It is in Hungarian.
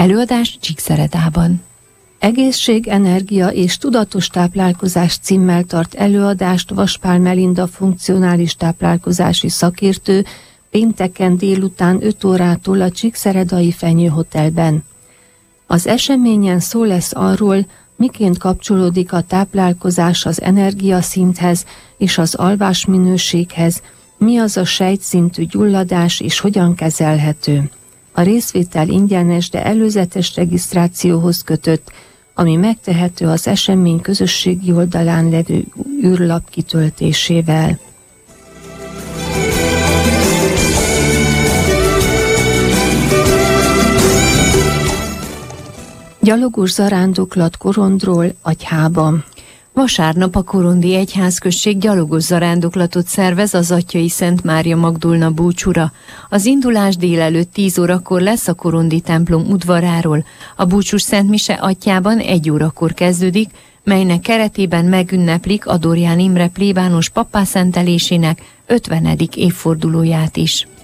Előadás Csíkszeredában. Egészség, energia és tudatos táplálkozás címmel tart előadást Vaspál Melinda funkcionális táplálkozási szakértő pénteken délután 5 órától a Csíkszeredai Fenyő Hotelben. Az eseményen szó lesz arról, miként kapcsolódik a táplálkozás az energiaszinthez és az alvásminőséghez, mi az a sejtszintű gyulladás és hogyan kezelhető. A részvétel ingyenes, de előzetes regisztrációhoz kötött, ami megtehető az esemény közösségi oldalán levő űrlap kitöltésével. Gyalogos zarándoklat Korondról Agyhában. Vasárnap a Korondi Egyházközség gyalogos zarándoklatot szervez az Atyai Szent Mária Magdolna búcsúra. Az indulás délelőtt 10 órakor lesz a Korondi templom udvaráról. A búcsús szentmise Atyjában 1 órakor kezdődik, melynek keretében megünneplik Adorján Imre plébános pappá szentelésének 50. évfordulóját is.